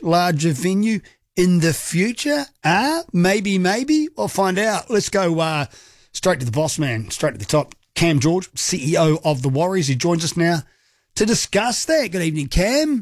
larger venue in the future? Maybe. We'll find out. Let's go straight to the boss man, straight to the top. Cam George, CEO of the Warriors. He joins us now to discuss that. Good evening, Cam.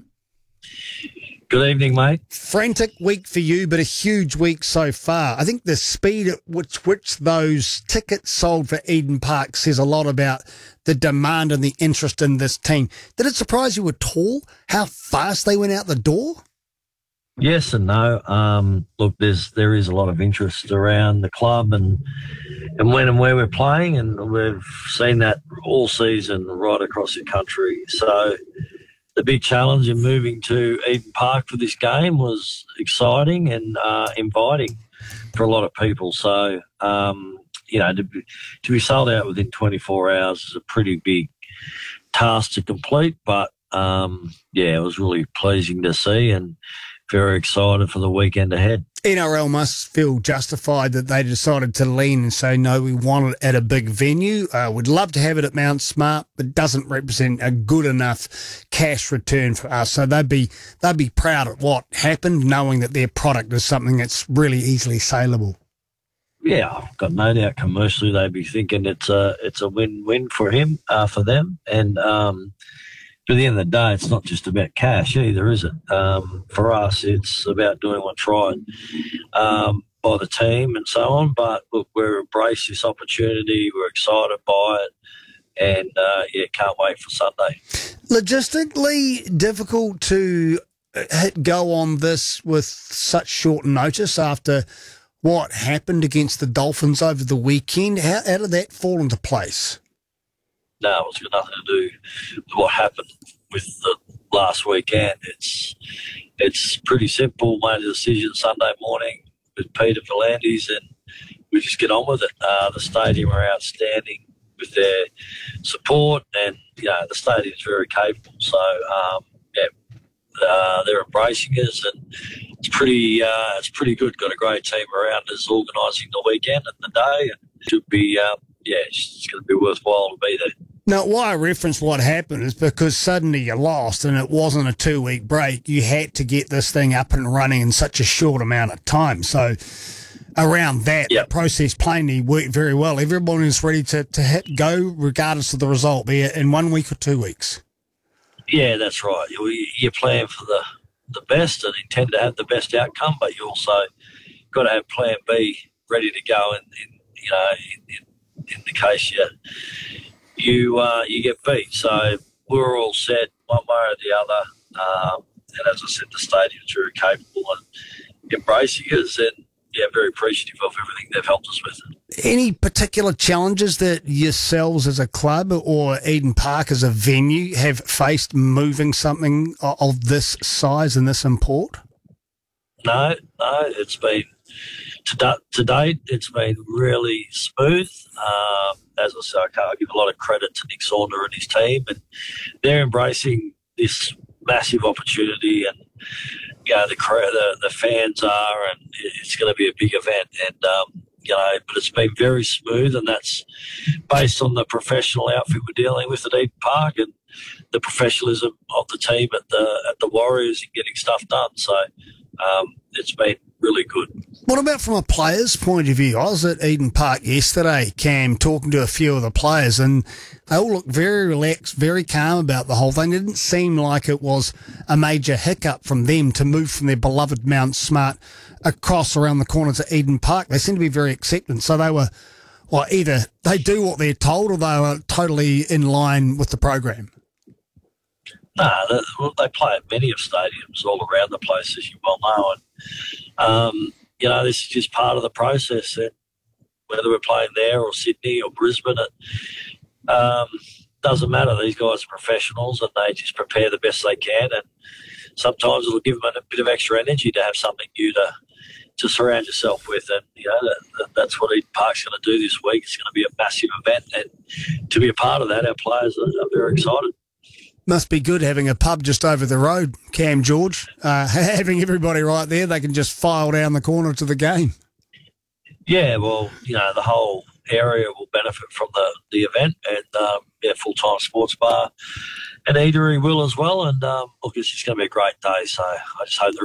Good evening, mate. Frantic week for you, but a huge week so far. I think the speed at which those tickets sold for Eden Park says a lot about the demand and the interest in this team. Did it surprise you at all how fast they went out the door? Yes and no. Look, there is a lot of interest around the club and when and where we're playing, and we've seen that all season right across the country. So the big challenge in moving to Eden Park for this game was exciting and inviting for a lot of people. So, to be sold out within 24 hours is a pretty big task to complete. But, it was really pleasing to see and very excited for the weekend ahead. NRL must feel justified that they decided to lean and say, no, we want it at a big venue. We'd love to have it at Mount Smart, but doesn't represent a good enough cash return for us. So they'd be proud at what happened, knowing that their product is something that's really easily saleable. Yeah, I've got no doubt commercially they'd be thinking it's a win-win for them. And but at the end of the day, it's not just about cash either, is it? For us, it's about doing what's right by the team and so on. But look, we're embracing this opportunity. We're excited by it. And, can't wait for Sunday. Logistically difficult to hit go on this with such short notice after what happened against the Dolphins over the weekend. How did that fall into place? No, it's got nothing to do with what happened with the last weekend. It's pretty simple. Made a decision Sunday morning with Peter V'landys, and we just get on with it. The stadium are outstanding with their support, and the stadium's very capable. So they're embracing us, and it's pretty good. Got a great team around us organising the weekend and the day, and it should be it's going to be worthwhile to be there. Now, why I reference what happened is because suddenly you lost and it wasn't a 2-week break. You had to get this thing up and running in such a short amount of time. So around that, The process plainly worked very well. Everyone is ready to hit go regardless of the result, be it in 1 week or 2 weeks. Yeah, that's right. You plan for the best and intend to have the best outcome, but you also got to have plan B ready to go in the case you get beat. So we're all set one way or the other. And as I said, the stadium's very capable and embracing us, and very appreciative of everything they've helped us with. Any particular challenges that yourselves as a club or Eden Park as a venue have faced moving something of this size and this import? No, it's been to date, it's been really smooth. As I say, I give a lot of credit to Nick Saunders and his team, and they're embracing this massive opportunity, and the fans are, and it's going to be a big event, and but it's been very smooth, and that's based on the professional outfit we're dealing with at Eden Park and the professionalism of the team at the Warriors in getting stuff done. So it's been really good. What about from a player's point of view? I was at Eden Park yesterday, Cam, talking to a few of the players, and they all looked very relaxed, very calm about the whole thing. It didn't seem like it was a major hiccup from them to move from their beloved Mount Smart across around the corner to Eden Park. They seemed to be very acceptant. So they were, either they do what they're told or they were totally in line with the program. No, they play at many of stadiums all around the place, as you well know. And, this is just part of the process. And whether we're playing there or Sydney or Brisbane, it doesn't matter. These guys are professionals and they just prepare the best they can. And sometimes it'll give them a bit of extra energy to have something new to surround yourself with. And, that's what Eden Park's going to do this week. It's going to be a massive event. And to be a part of that, our players are very excited. Must be good having a pub just over the road, Cam George. Having everybody right there, they can just file down the corner to the game. Yeah, well, the whole area will benefit from the event, and full-time sports bar and eatery will as well. And look, it's just going to be a great day. So I just hope the